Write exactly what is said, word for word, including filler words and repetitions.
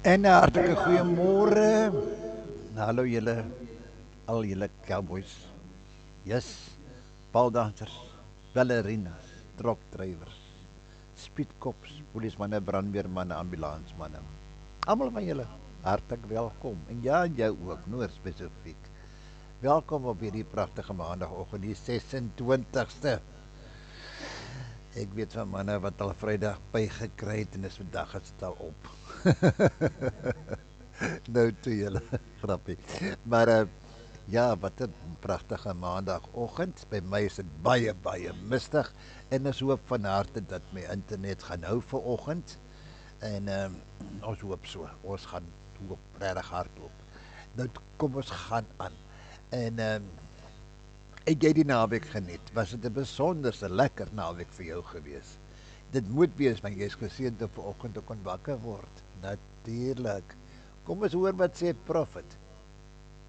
En 'n hartlike goeiemôre. Hallo julle, al julle cowboys. Yes, baldansers, ballerinas, trokdrywers, speedkops, polismanne, brandweermanne, ambulansmanne. Almal van julle hartlik welkom. En ja, jou ook, Noord spesifiek. Welkom op hierdie pragtige maandagooggend, die ses en twintigste. Ek weet van manne wat al Vrydag by gekry het en is vandag gestel op. Nou toe julle, grappie. Maar uh, ja, wat 'n pragtige maandagooggend. By my is dit baie baie mistig en ons hoop van harte dat my internet gaan hou vir oggend. En uh, ons hoop so. Ons gaan hoop regtig hard hoop. Nou kom ons gaan aan. En uh, ek het die naweek geniet. Was dit 'n besonderse lekker naweek vir jou gewees? Dit moet wees, want jy is geseënd om vanoggend te kon wakker word. Natuurlik. Kom ons hoor wat sê Prophet.